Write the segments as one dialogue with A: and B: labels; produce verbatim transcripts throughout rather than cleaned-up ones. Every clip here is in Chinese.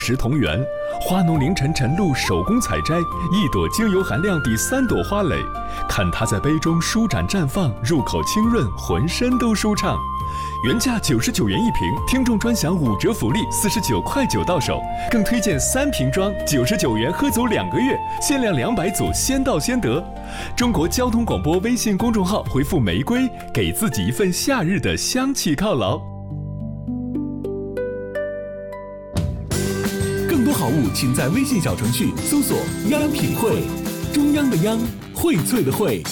A: 石同源，花农凌晨晨露手工采摘，一朵精油含量比三朵花蕾。看它在杯中舒展绽放，入口清润，浑身都舒畅。原价九十九元一瓶，听众专享五折福利，四十九块九到手。更推荐三瓶装，九十九元喝足两个月，限量两百组，先到先得。中国交通广播微信公众号回复“玫瑰”，给自己一份夏日的香气犒劳。
B: 更多好物，请在微信小程序搜索“央品汇”，中央的央，荟萃的荟。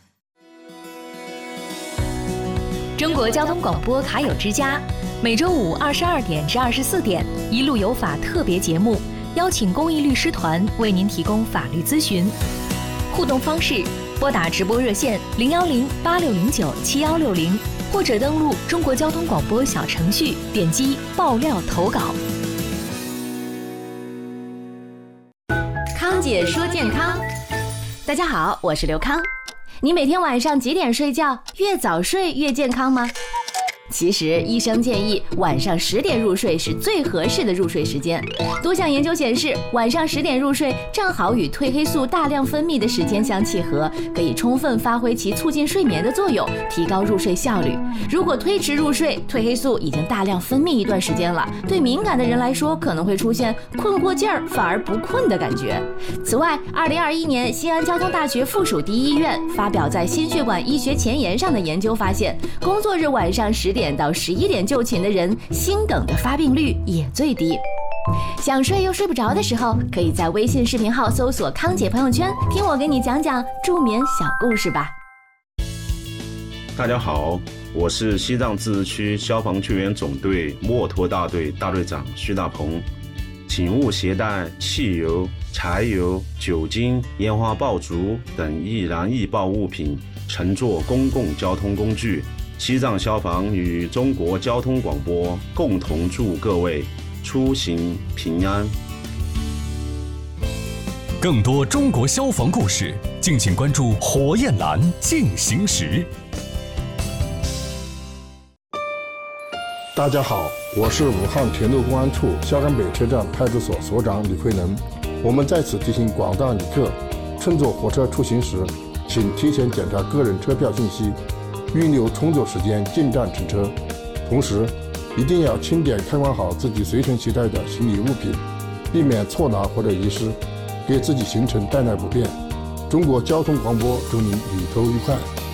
C: 中国交通广播卡友之家，每周五二十二点至二十四点，一路有法特别节目，邀请公益律师团为您提供法律咨询。互动方式：拨打直播热线零幺零八六零九七幺六零，或者登录中国交通广播小程序，点击爆料投稿。
D: 康姐说健康，大家好，我是刘康。你每天晚上几点睡觉？越早睡越健康吗？其实医生建议晚上十点入睡是最合适的入睡时间。多项研究显示，晚上十点入睡正好与褪黑素大量分泌的时间相契合，可以充分发挥其促进睡眠的作用，提高入睡效率。如果推迟入睡，褪黑素已经大量分泌一段时间了，对敏感的人来说可能会出现困过劲儿反而不困的感觉。此外，二零二一年西安交通大学附属第一医院发表在心血管医学前沿上的研究发现，工作日晚上十点到十一点就寝的人，心梗的发病率也最低。想睡又睡不着的时候，可以在微信视频号搜索康姐朋友圈，听我给你讲讲助眠小故事吧。
E: 大家好，我是西藏自治区消防救援总队墨脱大队大队长徐大鹏。请勿携带汽油、柴油、酒精、烟花爆竹等易燃易爆物品乘坐公共交通工具。西藏消防与中国交通广播共同祝各位出行平安。
A: 更多中国消防故事，敬请关注火焰蓝进行时。
F: 大家好，我是武汉铁路公安处萧岗北车站派出所所长李慧能。我们在此提醒广大旅客，乘坐火车出行时，请提前检查个人车票信息，预留充足时间进站乘车。同时，一定要清点看管好自己随身携带的行李物品，避免错拿或者遗失，给自己行程带来不便。中国交通广播祝您旅途愉快。